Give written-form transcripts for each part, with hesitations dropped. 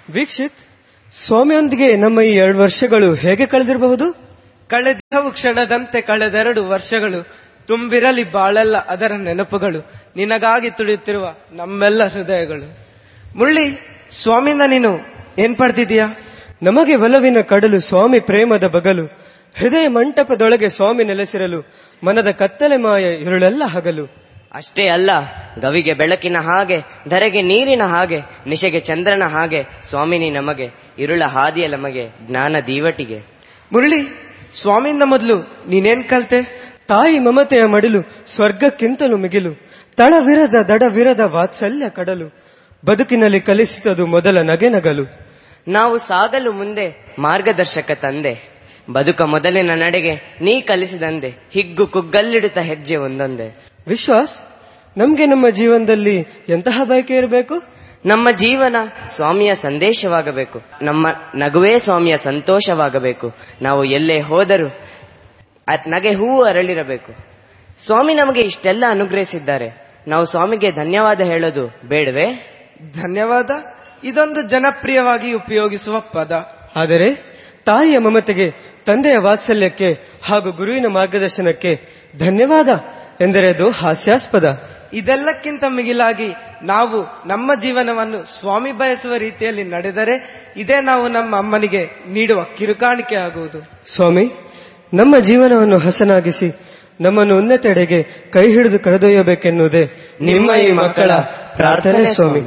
ವೀಕ್ಷಿತ್, ಸ್ವಾಮಿಯೊಂದಿಗೆ ನಮ್ಮ ಈ 2 ವರ್ಷಗಳು ಹೇಗೆ ಕಳೆದಿರಬಹುದು? ಕಳೆದಿದ್ದವು ಕ್ಷಣದಂತೆ ಕಳೆದೆರಡು ವರ್ಷಗಳು. ತುಂಬಿರಲಿ ಬಾಳೆಲ್ಲ ಅದರ ನೆನಪುಗಳು, ನಿನಗಾಗಿ ತುಳಿಯುತ್ತಿರುವ ನಮ್ಮೆಲ್ಲ ಹೃದಯಗಳು. ಮುಳ್ಳಿ, ಸ್ವಾಮಿಯಿಂದ ನೀನು ಏನ್ ಪಡೆದಿದೀಯಾ? ನಮಗೆ ಒಲವಿನ ಕಡಲು ಸ್ವಾಮಿ ಪ್ರೇಮದ ಬಗಲು, ಹೃದಯ ಮಂಟಪದೊಳಗೆ ಸ್ವಾಮಿ ನೆಲೆಸಿರಲು, ಮನದ ಕತ್ತಲೆ ಮಾಯ ಇರುಳೆಲ್ಲ ಹಗಲು. ಅಷ್ಟೇ ಅಲ್ಲ, ಗವಿಗೆ ಬೆಳಕಿನ ಹಾಗೆ, ಧರೆಗೆ ನೀರಿನ ಹಾಗೆ, ನಿಶೆಗೆ ಚಂದ್ರನ ಹಾಗೆ ಸ್ವಾಮಿನಿ ನಮಗೆ, ಇರುಳ ಹಾದಿಯ ನಮಗೆ ಜ್ಞಾನ ದೀವಟಿಗೆ. ಮುರಳಿ, ಸ್ವಾಮಿಯಿಂದ ಮೊದಲು ನೀನೇನ್ ಕಲ್ತೆ? ತಾಯಿ ಮಮತೆಯ ಮಡಿಲು ಸ್ವರ್ಗಕ್ಕಿಂತಲೂ ಮಿಗಿಲು, ತಳವಿರದ ದಡವಿರದ ವಾತ್ಸಲ್ಯ ಕಡಲು, ಬದುಕಿನಲ್ಲಿ ಕಲಿಸಿತದು ಮೊದಲ ನಗೆನಗಲು. ನಾವು ಸಾಗಲು ಮುಂದೆ ಮಾರ್ಗದರ್ಶಕ ತಂದೆ, ಬದುಕ ಮೊದಲಿನ ನಡೆಗೆ ನೀ ಕಲಿಸಿದಂದೆ, ಹಿಗ್ಗು ಕುಗ್ಗಲ್ಲಿಡುತ್ತ ಹೆಜ್ಜೆ ಒಂದೊಂದೆ. ವಿಶ್ವಾಸ್, ನಮ್ಗೆ ನಮ್ಮ ಜೀವನದಲ್ಲಿ ಎಂತಹ ಬಯಕೆ ಇರಬೇಕು? ನಮ್ಮ ಜೀವನ ಸ್ವಾಮಿಯ ಸಂದೇಶವಾಗಬೇಕು, ನಮ್ಮ ನಗುವೇ ಸ್ವಾಮಿಯ ಸಂತೋಷವಾಗಬೇಕು. ನಾವು ಎಲ್ಲೇ ಹೋದರೂ ನಗೆ ಹೂವು ಅರಳಿರಬೇಕು. ಸ್ವಾಮಿ ನಮಗೆ ಇಷ್ಟೆಲ್ಲ ಅನುಗ್ರಹಿಸಿದ್ದಾರೆ, ನಾವು ಸ್ವಾಮಿಗೆ ಧನ್ಯವಾದ ಹೇಳೋದು ಬೇಡವೇ? ಧನ್ಯವಾದ ಇದೊಂದು ಜನಪ್ರಿಯವಾಗಿ ಉಪಯೋಗಿಸುವ ಪದ. ಆದರೆ ತಾಯಿಯ ಮಮತೆಗೆ, ತಂದೆಯ ವಾತ್ಸಲ್ಯಕ್ಕೆ ಹಾಗೂ ಗುರುವಿನ ಮಾರ್ಗದರ್ಶನಕ್ಕೆ ಧನ್ಯವಾದ ಎಂದರೆ ಅದು ಹಾಸ್ಯಾಸ್ಪದ. ಇದೆಲ್ಲಕ್ಕಿಂತ ಮಿಗಿಲಾಗಿ ನಾವು ನಮ್ಮ ಜೀವನವನ್ನು ಸ್ವಾಮಿ ಬಯಸುವ ರೀತಿಯಲ್ಲಿ ನಡೆದರೆ ಇದೇ ನಾವು ನಮ್ಮ ಅಮ್ಮನಿಗೆ ನೀಡುವ ಕಿರುಕಾಣಿಕೆ ಆಗುವುದು. ಸ್ವಾಮಿ, ನಮ್ಮ ಜೀವನವನ್ನು ಹಸನಾಗಿಸಿ ನಮ್ಮನ್ನು ಉನ್ನತೆಡೆಗೆ ಕೈ ಹಿಡಿದು ಕರೆದೊಯ್ಯಬೇಕೆನ್ನುವುದೇ ನಿಮ್ಮ ಈ ಮಕ್ಕಳ ಪ್ರಾರ್ಥನೆ ಸ್ವಾಮಿ.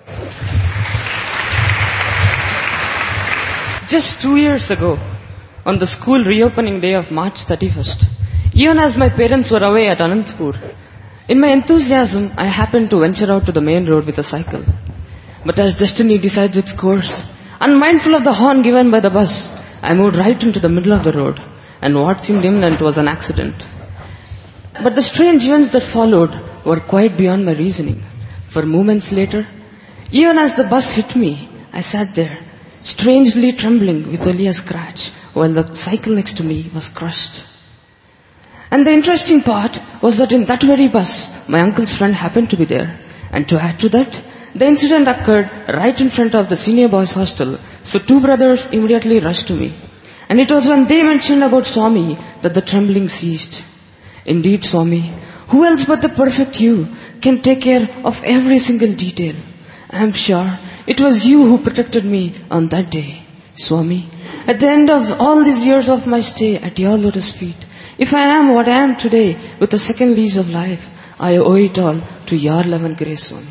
Just 2 years ago, on the school reopening day of March 31st, even as my parents were away at Anantapur, in my enthusiasm, I happened to venture out to the main road with a cycle. But as destiny decides its course, unmindful of the horn given by the bus, I moved right into the middle of the road, and what seemed imminent was an accident. But the strange events that followed were quite beyond my reasoning. For moments later, even as the bus hit me, I sat there, strangely trembling with only a scratch, while the cycle next to me was crushed. And the interesting part was that in that very bus, my uncle's friend happened to be there. And to add to that, the incident occurred right in front of the senior boys' hostel, so 2 brothers immediately rushed to me. And it was when they mentioned about Swami that the trembling ceased. Indeed, Swami, who else but the perfect you can take care of every single detail? I am sure it was you who protected me on that day. Swami, at the end of all these years of my stay at your lotus feet, if I am what I am today with a second lease of life, I owe it all to your love and grace, Swami.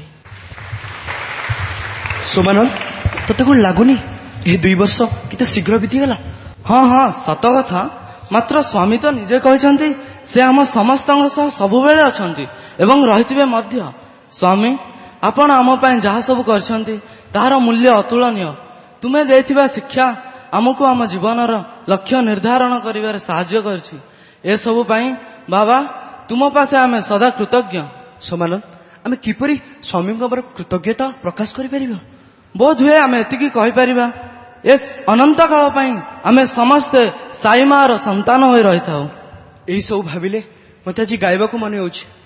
ସୋମାନନ୍ଦ, ତତେ କଣ ଲାଗୁନି ଏହି 2 ବର୍ଷ କେତେ ଶୀଘ୍ର ବିତିଗଲା? ହଁ ହଁ, ସତ କଥା। ମାତ୍ର ସ୍ୱାମୀ ତ ନିଜେ କହିଛନ୍ତି ସେ ଆମ ସମସ୍ତଙ୍କ ସହ ସବୁବେଳେ ଅଛନ୍ତି ଏବଂ ରହିଥିବେ ମଧ୍ୟ। ସ୍ୱାମୀ, ଆପଣ ଆମ ପାଇଁ ଯାହା ସବୁ କରିଛନ୍ତି ତାହାର ମୂଲ୍ୟ ଅତୁଳନୀୟ। ତୁମେ ଦେଇଥିବା ଶିକ୍ଷା ଆମକୁ ଆମ ଜୀବନର ଲକ୍ଷ୍ୟ ନିର୍ଦ୍ଧାରଣ କରିବାରେ ସାହାଯ୍ୟ କରିଛି। ଏସବୁ ପାଇଁ ବାବା, ତୁମ ପାଖେ ଆମେ ସଦା କୃତଜ୍ଞ। ସୋମାନନ୍ଦ, ଆମେ କିପରି ସ୍ୱାମୀଙ୍କ ଉପରେ କୃତଜ୍ଞତା ପ୍ରକାଶ କରିପାରିବା? ବୋଧ ହୁଏ ଆମେ ଏତିକି କହିପାରିବା, ଏ ଅନନ୍ତ କାଳ ପାଇଁ ଆମେ ସମସ୍ତେ ସାଇ ମାର ସନ୍ତାନ ହୋଇ ରହିଥାଉ। ଏହି ସବୁ ଭାବିଲେ ମୋତେ ଆଜି ଗାଇବାକୁ ମନେ ହେଉଛି।